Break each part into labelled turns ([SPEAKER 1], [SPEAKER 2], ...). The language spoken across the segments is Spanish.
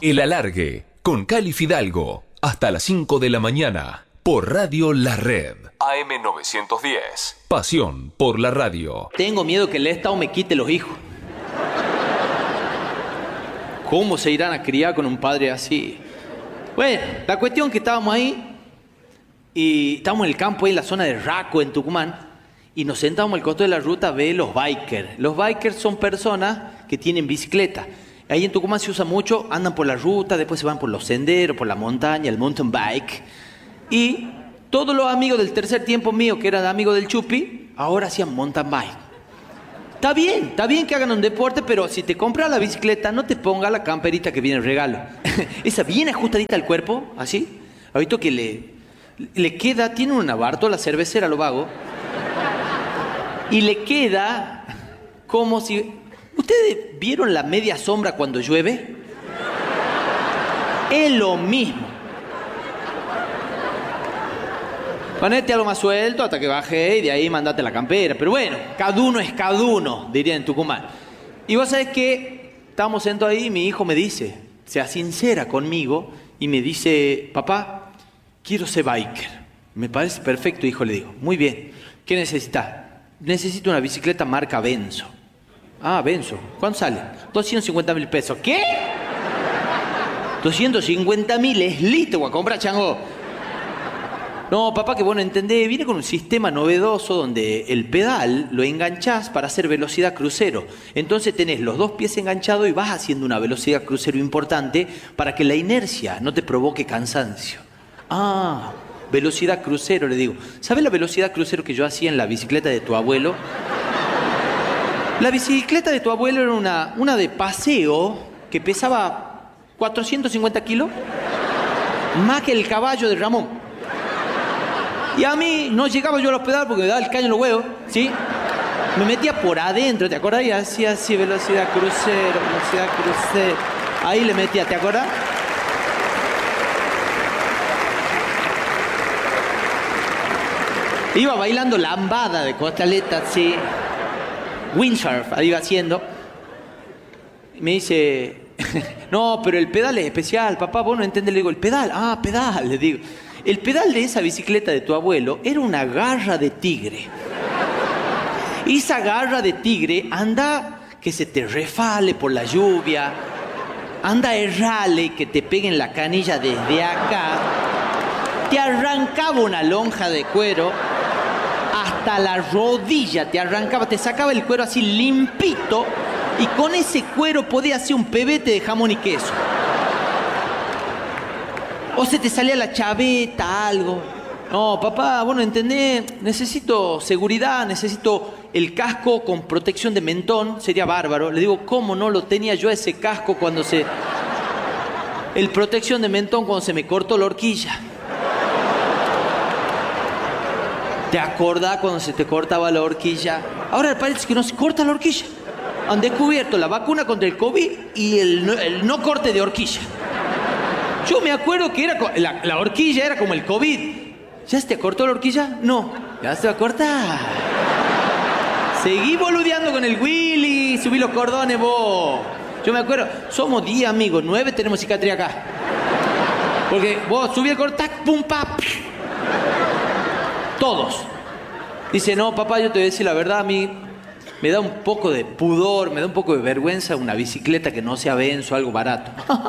[SPEAKER 1] El Alargue, con Cali Fidalgo, hasta las 5 de la mañana, por Radio La Red. AM 910. Pasión por la radio.
[SPEAKER 2] Tengo miedo que el Estado me quite los hijos. ¿Cómo se irán a criar con un padre así? Bueno, la cuestión que estábamos ahí, y estábamos en el campo, ahí en la zona de Raco, en Tucumán, y nos sentamos al costado de la ruta a ver los bikers. Los bikers son personas que tienen bicicleta. Ahí en Tucumán se usa mucho, andan por la ruta, después se van por los senderos, por la montaña, el mountain bike. Y todos los amigos del tercer tiempo mío, que eran amigos del Chupi, ahora hacían mountain bike. Está bien que hagan un deporte, pero si te compras la bicicleta, no te ponga la camperita que viene en regalo. Esa bien ajustadita al cuerpo, así. ¿Ha visto que le queda, tiene una Bartola cervecera, lo vago, y le queda como si... ¿Ustedes vieron la media sombra cuando llueve? Es lo mismo. Ponete algo más suelto hasta que baje y de ahí mandate la campera. Pero bueno, cada uno es cada uno, dirían en Tucumán. Y vos sabés que estábamos sentados ahí y mi hijo me dice, sea sincera conmigo, y me dice, papá, quiero ser biker. Me parece perfecto, hijo, le digo. Muy bien. ¿Qué necesitas? Necesito una bicicleta marca Benzo. Ah, Benzo. ¿Cuánto sale? 250.000 pesos. ¿Qué? 250.000 es listo, voy a comprar, chango. No, papá, que vos no entendés, viene con un sistema novedoso donde el pedal lo enganchás para hacer velocidad crucero. Entonces tenés los dos pies enganchados y vas haciendo una velocidad crucero importante para que la inercia no te provoque cansancio. Ah, velocidad crucero, le digo. ¿Sabés la velocidad crucero que yo hacía en la bicicleta de tu abuelo? La bicicleta de tu abuelo era una de paseo que pesaba 450 kilos, más que el caballo de Ramón. Y a mí no llegaba yo a los pedales porque me daba el caño en los huevos, ¿sí? Me metía por adentro, ¿te acuerdas? Y hacía así, velocidad crucero. Ahí le metía, ¿te acuerdas? Iba bailando lambada de costaleta, sí. Windsurf, ahí iba haciendo. Y me dice, no, pero el pedal es especial, papá, vos no entendés. Le digo, el pedal, pedal, le digo. El pedal de esa bicicleta de tu abuelo era una garra de tigre. Y esa garra de tigre anda que se te refale por la lluvia, anda errale que te peguen la canilla desde acá, te arrancaba una lonja de cuero hasta la rodilla, te arrancaba, te sacaba el cuero así limpito y con ese cuero podías hacer un pebete de jamón y queso. O se te salía la chaveta, algo. No, papá, vos no entendés. Necesito seguridad, necesito el casco con protección de mentón. Sería bárbaro. Le digo, ¿cómo no lo tenía yo ese casco cuando se... El protección de mentón cuando se me cortó la horquilla? ¿Te acordás cuando se te cortaba la horquilla? Ahora parece que no se corta la horquilla. Han descubierto la vacuna contra el COVID y el no corte de horquilla. Yo me acuerdo que era la horquilla era como el COVID. ¿Ya se te cortó la horquilla? No. Ya se va a cortar. Seguí boludeando con el Willy. Subí los cordones vos. Yo me acuerdo. Somos 10 amigos. 9 tenemos cicatriz acá. Porque vos subí el cordón. Tac, pum, pap. Todos. Dice, no, papá, yo te voy a decir la verdad. A mí me da un poco de pudor. Me da un poco de vergüenza una bicicleta que no sea Benzo, algo barato.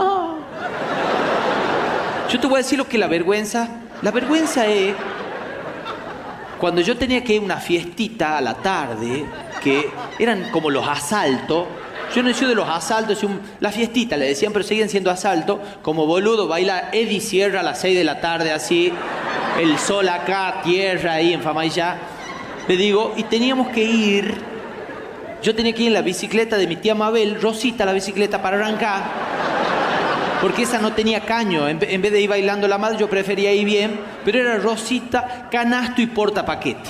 [SPEAKER 2] Yo te voy a decir lo que es la vergüenza. La vergüenza es cuando yo tenía que ir a una fiestita a la tarde, que eran como los asaltos. Yo no he sido de los asaltos, la fiestita le decían, pero seguían siendo asaltos. Como boludo baila Eddie Sierra a las 6 de la tarde, así. El sol acá, tierra ahí en Famayá. Le digo, y teníamos que ir. Yo tenía que ir en la bicicleta de mi tía Mabel, Rosita, la bicicleta para arrancar. Porque esa no tenía caño. En vez de ir bailando la madre, yo prefería ir bien. Pero era Rosita, canasto y portapaquete.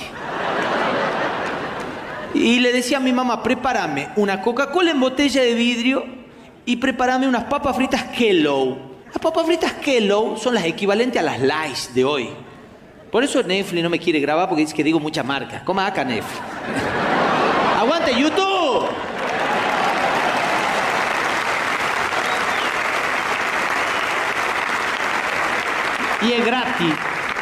[SPEAKER 2] Y le decía a mi mamá, prepárame una Coca-Cola en botella de vidrio y prepárame unas papas fritas Kellogg. Las papas fritas Kellogg son las equivalentes a las Lays de hoy. Por eso Netflix no me quiere grabar porque dice que digo mucha marca. Coma acá, Netflix. ¡Aguante, YouTube! Y es gratis.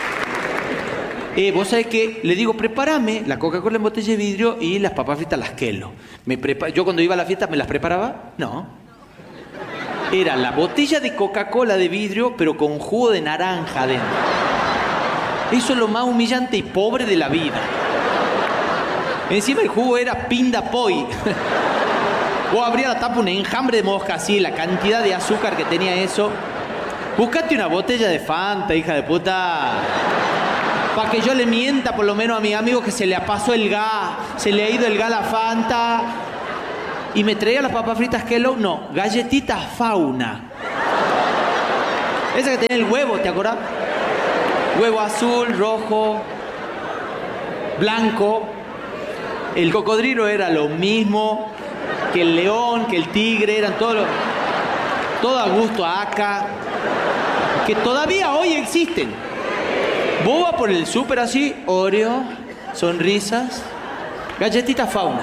[SPEAKER 2] Vos sabés que le digo, prepárame la Coca-Cola en botella de vidrio y las papas fritas las Kelo. Yo cuando iba a la fiesta, ¿me las preparaba? No. Era la botella de Coca-Cola de vidrio, pero con jugo de naranja adentro. Eso es lo más humillante y pobre de la vida. Encima el jugo era Pindapoy. Vos abrías la tapa un enjambre de mosca así, la cantidad de azúcar que tenía eso. Búscate una botella de Fanta, hija de puta. Para que yo le mienta por lo menos a mi amigo que se le pasó el gas, se le ha ido el gas a la Fanta. Y me traía las papas fritas Kellogg, no, galletitas Fauna. Esa que tenía el huevo, ¿te acordás? Huevo azul, rojo, blanco. El cocodrilo era lo mismo que el león, que el tigre, eran todo a gusto acá, que todavía hoy existen. Vos vas por el súper así, Oreo, sonrisas, galletitas Fauna.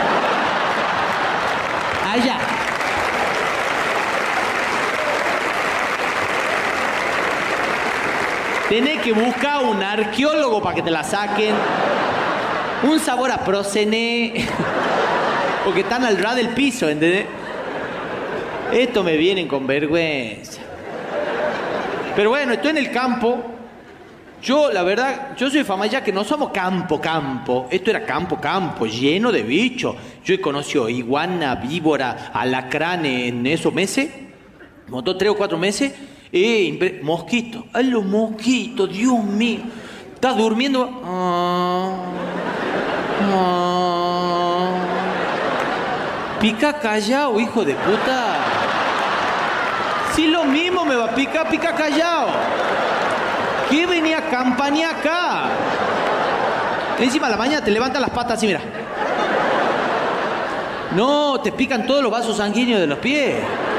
[SPEAKER 2] Allá. Tenés que buscar un arqueólogo para que te la saquen. Un sabor a Procené. Porque están al ras del piso, ¿entendés? Esto me vienen con vergüenza. Pero bueno, estoy en el campo. Yo, la verdad, yo soy fama ya que no somos campo. Esto era campo, lleno de bichos. Yo he conocido iguana, víbora, alacrán en esos meses. Montó 3 o 4 meses. Mosquitos. ¡Ay, los mosquitos! ¡Dios mío! ¿Estás durmiendo? Pica callao, hijo de puta. Si lo mismo me va a pica callao. ¿Qué venía a campaña acá? Encima a la mañana te levantan las patas así, mira. No, te pican todos los vasos sanguíneos de los pies.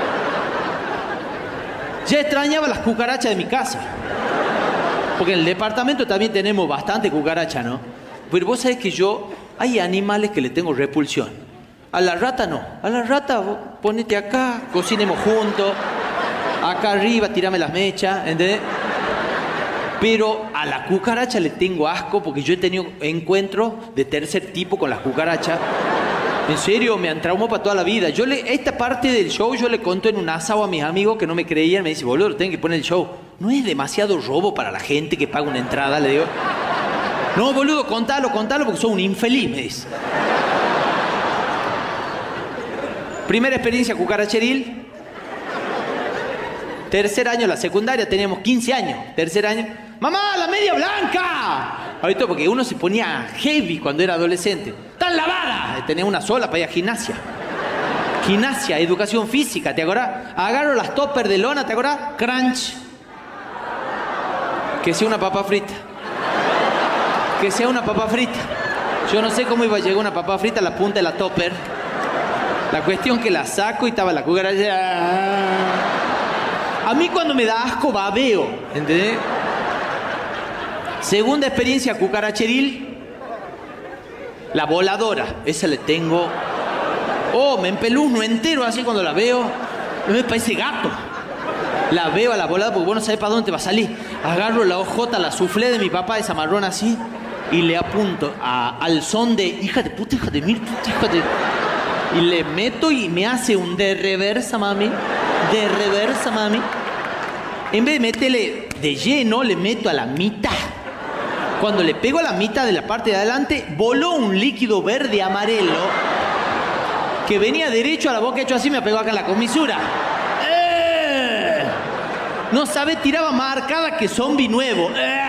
[SPEAKER 2] Ya extrañaba las cucarachas de mi casa. Porque en el departamento también tenemos bastante cucaracha, ¿no? Pero vos sabés que hay animales que le tengo repulsión. A la rata no. A la rata, vos ponete acá, cocinemos juntos. Acá arriba, tirame las mechas, ¿entendés? Pero a la cucaracha le tengo asco porque yo he tenido encuentros de tercer tipo con las cucarachas. En serio, me han traumado para toda la vida. Esta parte del show yo le conto en un asado a mis amigos que no me creían. Me dicen, boludo, tienen que poner el show. ¿No es demasiado robo para la gente que paga una entrada? Le digo. No, boludo, contalo porque sos un infeliz, me dice. Primera experiencia cucaracheril. Tercer año, la secundaria, teníamos 15 años. Tercer año. ¡Mamá, la media blanca! Ahorita porque uno se ponía heavy cuando era adolescente. ¡Tan lavada! Tenía una sola para ir a gimnasia. Gimnasia, educación física, ¿te acordás? Agarro las toppers de lona, ¿te acordás? Crunch. Que sea una papa frita. Que sea una papa frita. Yo no sé cómo iba a llegar una papa frita a la punta de la topper. La cuestión que la saco y estaba la cucaracha. A mí cuando me da asco babeo, ¿entendés? Segunda experiencia cucaracheril. La voladora. Esa le tengo. Me empeluzno entero así cuando la veo. Me parece gato. La veo a la voladora porque vos no sabés para dónde te va a salir. Agarro la hojota, la soufflé de mi papá, esa marrón así, y le apunto al son de hija de puta, hija de mil puta, hija de... Y le meto y me hace un de reversa, mami. De reversa, mami. En vez de meterle de lleno, le meto a la mitad. Cuando le pego a la mitad de la parte de adelante, voló un líquido verde amarelo que venía derecho a la boca, hecho así, me pegó acá en la comisura. No sabe, tiraba más arcada que zombie nuevo.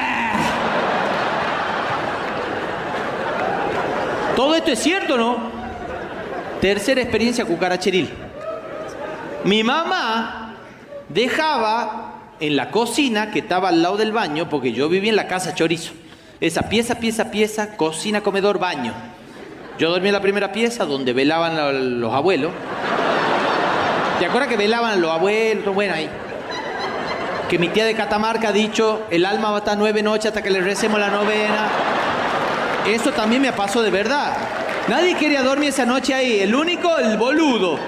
[SPEAKER 2] Todo esto es cierto, ¿no? Tercera experiencia cucaracheril. Mi mamá dejaba en la cocina que estaba al lado del baño, porque yo vivía en la casa chorizo. Esa pieza, cocina, comedor, baño. Yo dormía en la primera pieza donde velaban los abuelos. ¿Te acuerdas que velaban los abuelos? Bueno, ahí. Que mi tía de Catamarca ha dicho, el alma va a estar 9 noches hasta que le recemos la novena. Eso también me pasó de verdad. Nadie quería dormir esa noche ahí. El único, el boludo.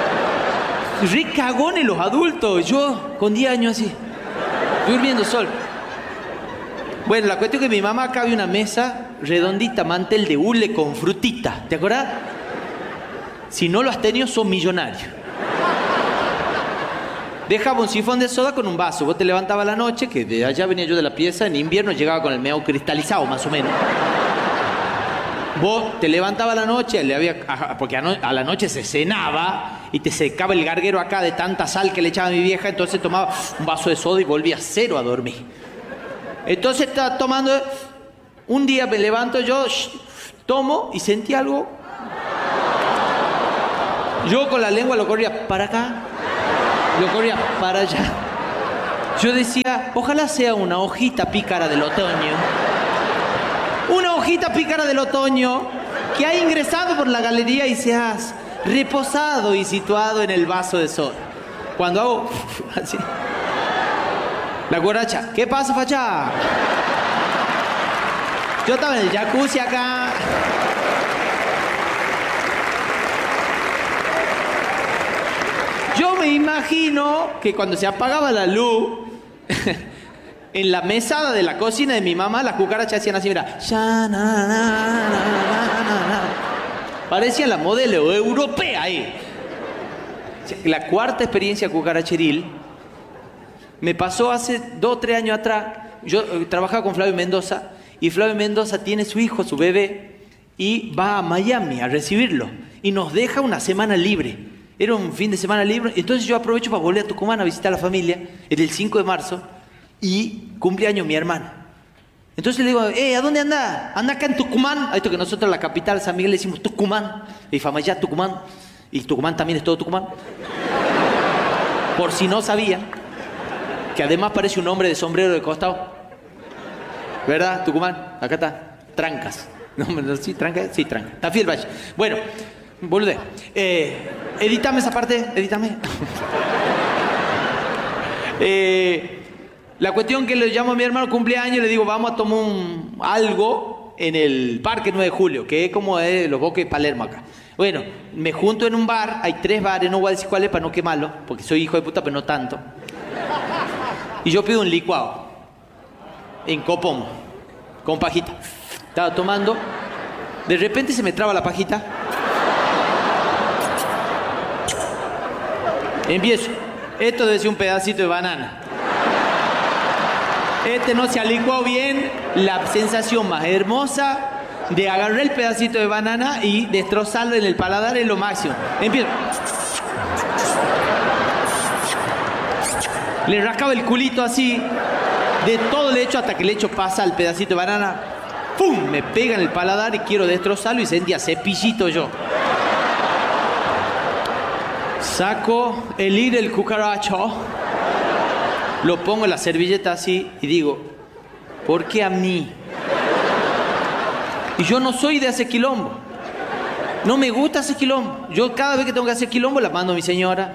[SPEAKER 2] Re cagones los adultos. Yo, con 10 años así, durmiendo sol. Bueno, la cuestión es que mi mamá acá había una mesa redondita, mantel de hule con frutita. ¿Te acuerdas? Si no lo has tenido, sos millonario. Dejaba un sifón de soda con un vaso. Vos te levantabas a la noche, que de allá venía yo de la pieza, en invierno llegaba con el meao cristalizado, más o menos. Vos te levantabas a la noche, porque a la noche se cenaba y te secaba el garguero acá de tanta sal que le echaba a mi vieja, entonces tomaba un vaso de soda y volvía cero a dormir. Entonces estaba tomando, un día me levanto yo, tomo y sentí algo. Yo con la lengua lo corría para acá, lo corría para allá. Yo decía, ojalá sea una hojita pícara del otoño. Una hojita pícara del otoño que ha ingresado por la galería y se ha reposado y situado en el vaso de sol. Cuando hago así, la guaracha, ¿qué pasa, facha? Yo estaba en el jacuzzi acá. Yo me imagino que cuando se apagaba la luz, en la mesada de la cocina de mi mamá, las cucarachas hacían así, mira. Parecía la modelo europea ahí. La cuarta experiencia cucaracheril me pasó hace 2 o 3 años atrás. Yo trabajaba con Flavio Mendoza y Flavio Mendoza tiene su hijo, su bebé, y va a Miami a recibirlo y nos deja una semana libre. Era un fin de semana libre, entonces yo aprovecho para volver a Tucumán a visitar a la familia, era el 5 de marzo y cumpleaños mi hermano. Entonces le digo, ¿a dónde anda? Anda acá en Tucumán. A esto que nosotros en la capital, San Miguel, le decimos Tucumán. Y Famayá, Tucumán. Y Tucumán también es todo Tucumán. Por si no sabían, que además parece un hombre de sombrero de costado. ¿Verdad, Tucumán? Acá está. Trancas. No, ¿sí, Trancas? Sí, Trancas. Tafí el Valle. Bueno, bolude. Edítame esa parte, edítame. La cuestión que le llamo a mi hermano cumpleaños, le digo, vamos a tomar algo en el Parque 9 de Julio, que es como los Boques de Palermo acá. Bueno, me junto en un bar, hay 3 bares, no voy a decir cuáles para no quemarlo, porque soy hijo de puta, pero no tanto. Y yo pido un licuado, en copón, con pajita. Estaba tomando, de repente se me traba la pajita. Empiezo, esto debe ser un pedacito de banana. Este no se ha licuado bien, la sensación más hermosa de agarrar el pedacito de banana y destrozarlo en el paladar es lo máximo. Empiezo. Le rascaba el culito así, de todo le echo hasta que le echo pasa al pedacito de banana. ¡Pum! Me pega en el paladar y quiero destrozarlo y sentía cepillito yo. Saco el hilo del cucaracho. Lo pongo en la servilleta así y digo, ¿por qué a mí? Y yo no soy de hacer quilombo. No me gusta hacer quilombo. Yo cada vez que tengo que hacer quilombo la mando a mi señora.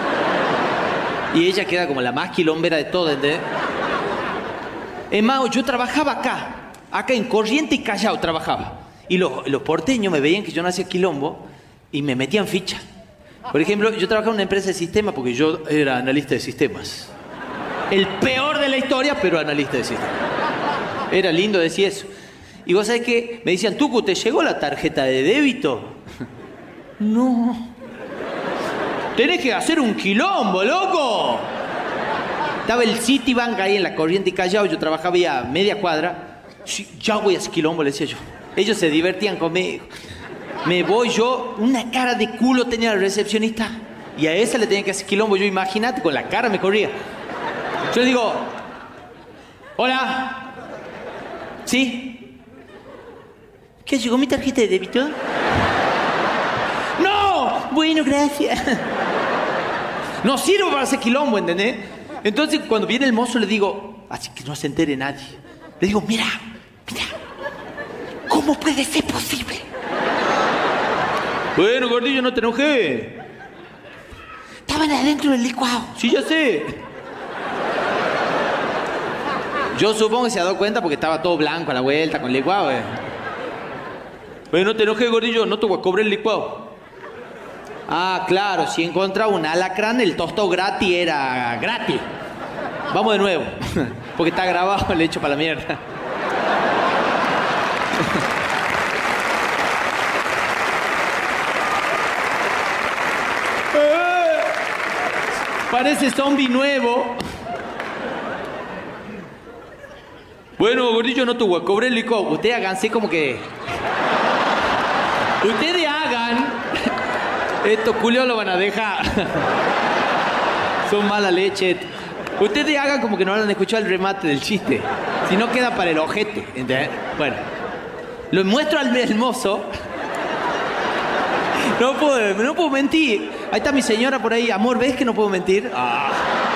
[SPEAKER 2] Y ella queda como la más quilombera de todas, ¿entendés? Es más, yo trabajaba acá en Corriente y Callao trabajaba. Y los porteños me veían que yo no hacía quilombo y me metían ficha. Por ejemplo, yo trabajaba en una empresa de sistemas porque yo era analista de sistemas. El peor de la historia, pero analista de sistemas. Era lindo decir eso. Y vos sabés que me decían, Tucu, ¿te llegó la tarjeta de débito? No. Tenés que hacer un quilombo, loco. Estaba el Citibank ahí en la Corriente y Callao, yo trabajaba ahí a media cuadra. Sí, ya voy a hacer quilombo, le decía yo. Ellos se divertían conmigo. Me voy yo, una cara de culo tenía la recepcionista. Y a esa le tenía que hacer quilombo. Yo, imagínate, con la cara me corría. Yo le digo, hola. ¿Sí? ¿Qué, llegó mi tarjeta de débito? ¡No! Bueno, gracias. No sirvo para hacer quilombo, ¿entendés? Entonces, cuando viene el mozo, le digo, así que no se entere nadie. Le digo, mira, ¿cómo puede ser posible? Bueno, gordillo, no te enojes. Estaban adentro del licuado. Sí, ya sé. Yo supongo que se ha dado cuenta porque estaba todo blanco a la vuelta con el licuado. Bueno, no te enojes, gordillo, no te voy a cobrar el licuado. Ah, claro, si encontraba un alacrán, el tostado gratis era gratis. Vamos de nuevo, porque está grabado, le echo para la mierda. Parece zombie nuevo. Bueno, gordillo, no te voy a cobrar el licuado. Ustedes háganse como que... Ustedes hagan... Estos culios lo van a dejar. Son mala leche. Ustedes hagan como que no han escuchado el remate del chiste. Si no, queda para el ojete. ¿Entendés? Bueno. Lo muestro al mozo. No puedo mentir. Ahí está mi señora por ahí. Amor, ¿ves que no puedo mentir? Ah.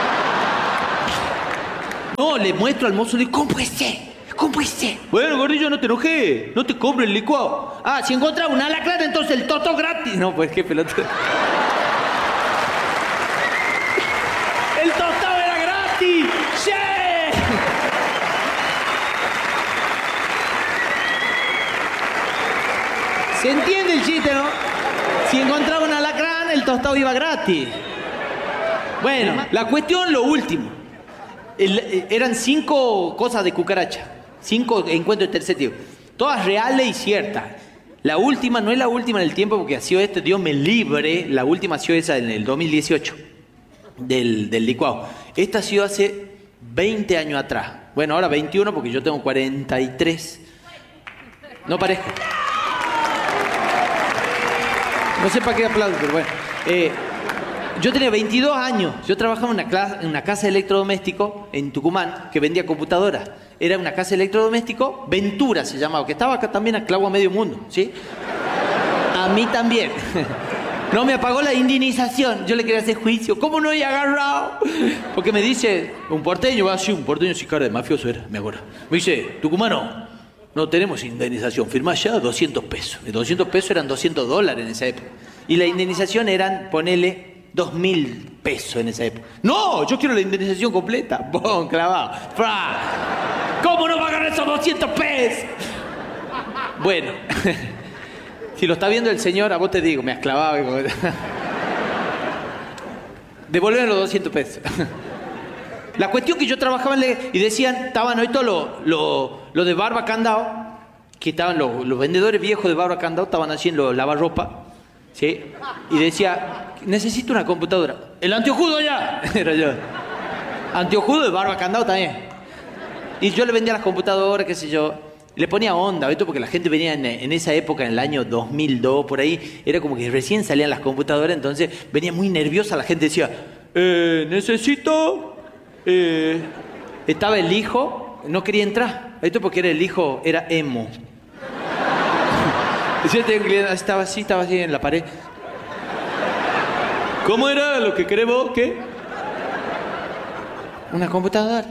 [SPEAKER 2] No, le muestro al mozo. Le digo, ¿cómo puede ser? ¿Cómo puede ser? Bueno, gordillo, no te enojes. No te compro el licuado. Ah, si encuentras un alacrán, entonces el toto gratis. No, pues qué pelota. ¡El tostado era gratis! ¡Sí! ¿Se entiende el chiste, no? Si encontraba un alacrán, el tostado iba gratis. Bueno, la cuestión, lo último. Eran 5 cosas de cucaracha. 5 encuentros de tercer tipo. Todas reales y ciertas. La última, no es la última en el tiempo, porque ha sido Dios me libre. La última ha sido esa en el 2018. Del licuado. Esta ha sido hace 20 años atrás. Bueno, ahora 21 porque yo tengo 43. No parezco. No sé para qué aplaudo, pero bueno. Yo tenía 22 años. Yo trabajaba en una casa de electrodoméstico en Tucumán que vendía computadoras. Era una casa de electrodoméstico, Ventura se llamaba, que estaba acá también a clavo a medio mundo, ¿sí? A mí también. No me pagó la indemnización. Yo le quería hacer juicio. ¿Cómo no he agarrado? Porque me dice, un porteño, va así, un porteño sin cara de mafioso era, me acuerdo. Me dice, tucumano, no tenemos indemnización. Firmá ya 200 pesos. Y 200 pesos eran $200 en esa época. Y la indemnización eran, ponele, 2.000 pesos en esa época. No, yo quiero la indemnización completa. ¡Bom! Clavado. ¡Fra! ¿Cómo no va a agarrar esos 200 pesos? Bueno. Si lo está viendo el señor, a vos te digo, me has clavado. Devolverme los 200 pesos. La cuestión que yo trabajaba y decían, estaban hoy todos los de barba candado, que estaban los vendedores viejos de barba candado, estaban haciendo lavarropa, ¿sí? Y decía, necesito una computadora. ¡El anteojudo ya! Era yo. Anteojudo de barba candado también. Y yo le vendía las computadoras, qué sé yo. Le ponía onda, ¿viste? Porque la gente venía en esa época, en el año 2002, por ahí, era como que recién salían las computadoras, entonces venía muy nerviosa, la gente decía, necesito... Estaba el hijo, no quería entrar, ¿viste? Porque era el hijo, era emo. Estaba así en la pared. ¿Cómo era lo que queremos? ¿Qué? Una computadora.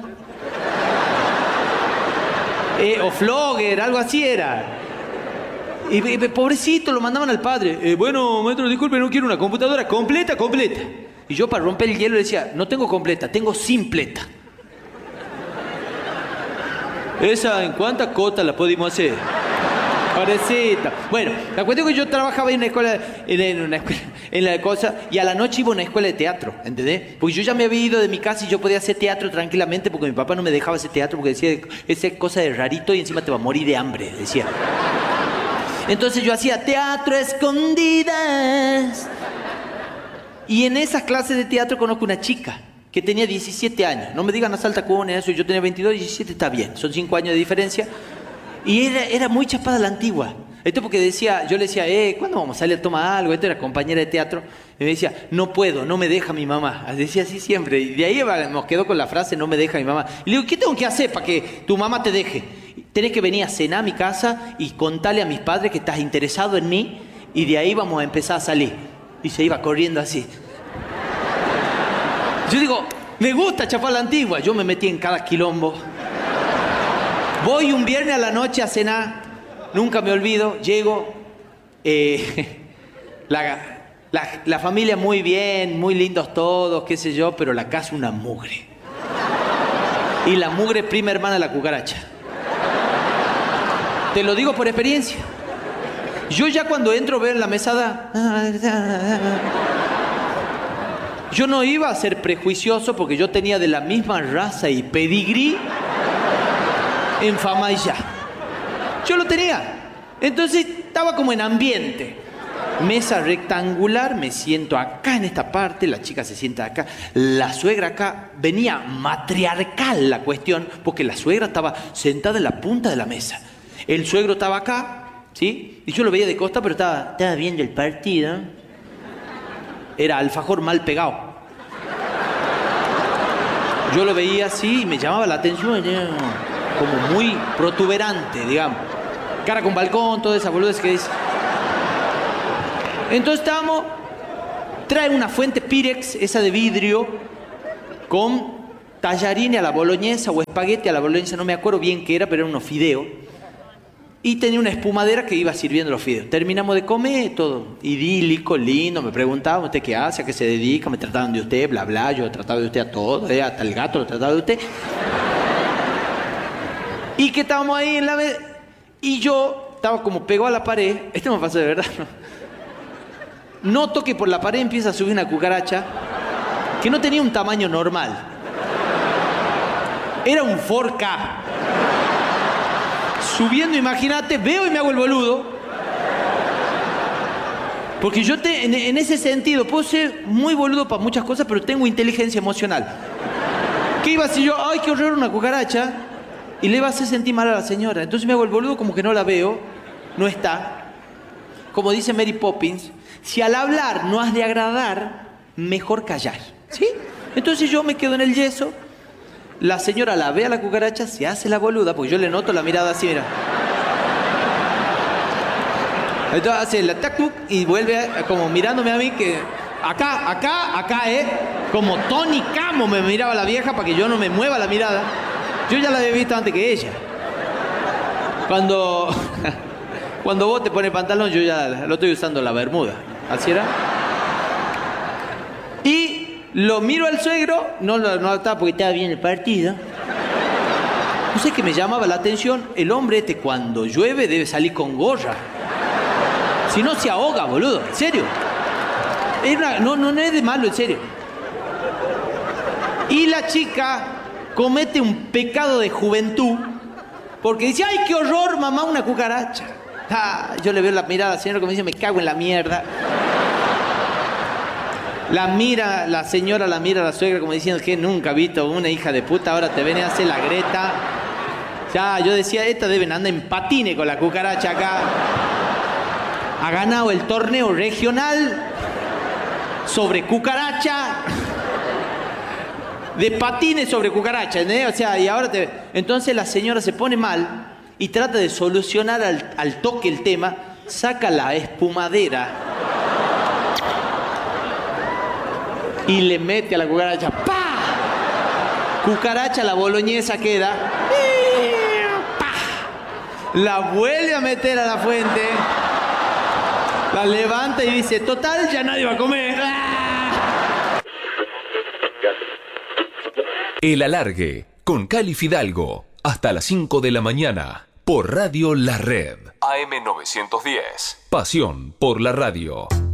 [SPEAKER 2] O Flogger, algo así era. Y pobrecito, lo mandaban al padre. Bueno, maestro, disculpe, no quiero una computadora completa. Y yo para romper el hielo le decía, no tengo completa, tengo simpleta. ¿Esa en cuántas cotas la pudimos hacer? Parecita. Bueno, la cuestión es que yo trabajaba en una escuela, en la cosa, y a la noche iba a una escuela de teatro, ¿entendés? Porque yo ya me había ido de mi casa y yo podía hacer teatro tranquilamente porque mi papá no me dejaba hacer teatro porque decía, esa es cosa de rarito y encima te va a morir de hambre, decía. Entonces yo hacía teatro a escondidas. Y en esas clases de teatro conozco una chica que tenía 17 años. No me digan a salta con eso, yo tenía 22, 17 está bien, son 5 años de diferencia. Y era muy chapada a la antigua. Esto porque decía, yo le decía, ¿cuándo vamos a salir a tomar algo? Esto era compañera de teatro. Y me decía, no puedo, no me deja mi mamá. Decía así siempre. Y de ahí nos quedó con la frase, no me deja mi mamá. Y le digo, ¿qué tengo que hacer para que tu mamá te deje? Tenés que venir a cenar a mi casa y contarle a mis padres que estás interesado en mí. Y de ahí vamos a empezar a salir. Y se iba corriendo así. Yo digo, me gusta chapar la antigua. Yo me metí en cada quilombo. Voy un viernes a la noche a cenar, nunca me olvido, llego, la familia muy bien, muy lindos todos, qué sé yo, pero la casa una mugre. Y la mugre prima hermana de la cucaracha. Te lo digo por experiencia. Yo ya cuando entro veo en la mesada... Yo no iba a ser prejuicioso porque yo tenía de la misma raza y pedigrí en fama y ya. Yo lo tenía. Entonces estaba como en ambiente. Mesa rectangular, me siento acá en esta parte, la chica se sienta acá, la suegra acá. Venía matriarcal la cuestión, porque la suegra estaba sentada en la punta de la mesa. El suegro estaba acá, ¿sí? Y yo lo veía de costa, pero estaba viendo el partido. Era alfajor mal pegado. Yo lo veía así y me llamaba la atención, como muy protuberante, digamos. Cara con balcón, toda esa boludez que dice. Entonces trae una fuente Pirex, esa de vidrio, con tallarines a la boloñesa o espagueti a la boloñesa, no me acuerdo bien qué era, pero era unos fideos. Y tenía una espumadera que iba sirviendo los fideos. Terminamos de comer, todo idílico, lindo. Me preguntaban, ¿usted qué hace? ¿A qué se dedica? Me trataban de usted, bla, bla. Yo trataba de usted a todo, hasta el gato lo trataba de usted. Y que estábamos ahí en la mesa. Y yo estaba como pegado a la pared. Esto me pasó de verdad, ¿no? Noto que por la pared empieza a subir una cucaracha que no tenía un tamaño normal. Era un 4K. Subiendo, imagínate, veo y me hago el boludo. Porque yo en ese sentido puedo ser muy boludo para muchas cosas, pero tengo inteligencia emocional. ¿Qué iba a decir yo? ¡Ay, qué horror, una cucaracha! Y le iba a hacer sentir mal a la señora. Entonces me hago el boludo como que no la veo, no está. Como dice Mary Poppins, si al hablar no has de agradar, mejor callar, ¿sí? Entonces yo me quedo en el yeso. La señora la ve a la cucaracha, se hace la boluda, porque yo le noto la mirada así, mira. Entonces hace la tac-tuc y vuelve como mirándome a mí que... Acá, como Tony Camo me miraba la vieja para que yo no me mueva la mirada. Yo ya la había visto antes que ella. Cuando vos te pones pantalón, yo ya lo estoy usando la bermuda. ¿Así era? Y lo miro al suegro, no estaba porque estaba bien el partido. No sé qué me llamaba la atención. El hombre cuando llueve debe salir con gorra. Si no se ahoga, boludo. En serio. No es de malo, en serio. Y la chica comete un pecado de juventud porque dice, ¡ay, qué horror, mamá, una cucaracha! Yo le veo la mirada al señor como dice, me cago en la mierda. La señora la mira a la suegra como diciendo que nunca ha visto una hija de puta, ahora te viene a hacer la Greta. Ya, yo decía, esta deben andar en patines con la cucaracha acá. Ha ganado el torneo regional sobre cucaracha. De patines sobre cucaracha, ¿entendés? O sea, y ahora entonces la señora se pone mal y trata de solucionar al toque el tema, saca la espumadera y le mete a la cucaracha. ¡Pah! Cucaracha, la boloñesa queda. ¡Pah! La vuelve a meter a la fuente. La levanta y dice, total, ya nadie va a comer. ¡Ah!
[SPEAKER 1] El Alargue, con Cali Fidalgo, hasta las 5 de la mañana, por Radio La Red. AM 910. Pasión por la radio.